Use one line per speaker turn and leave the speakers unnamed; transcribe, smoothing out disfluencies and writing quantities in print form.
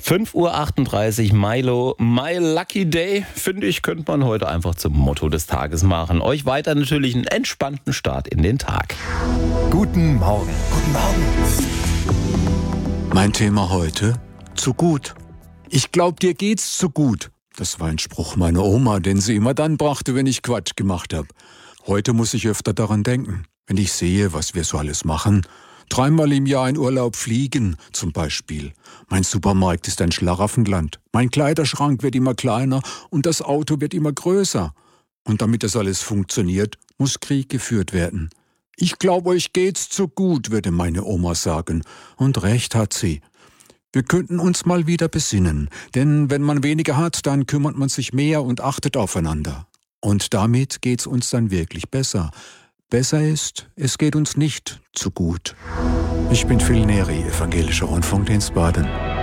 5:38 Uhr, Milo, My Lucky Day, finde ich, könnte man heute einfach zum Motto des Tages machen. Euch weiter natürlich einen entspannten Start in den Tag.
Guten Morgen. Guten Morgen.
Mein Thema heute: zu gut. Ich glaub, dir geht's zu gut. Das war ein Spruch meiner Oma, den sie immer dann brachte, wenn ich Quatsch gemacht habe. Heute muss ich öfter daran denken, wenn ich sehe, was wir so alles machen. 3-mal im Jahr in Urlaub fliegen, zum Beispiel. Mein Supermarkt ist ein Schlaraffenland. Mein Kleiderschrank wird immer kleiner und das Auto wird immer größer. Und damit das alles funktioniert, muss Krieg geführt werden. Ich glaube, euch geht's zu gut, würde meine Oma sagen. Und recht hat sie. Wir könnten uns mal wieder besinnen. Denn wenn man weniger hat, dann kümmert man sich mehr und achtet aufeinander. Und damit geht's uns dann wirklich besser. Besser ist, es geht uns nicht zu gut. Ich bin Phil Neri, Evangelischer Rundfunkdienst Baden.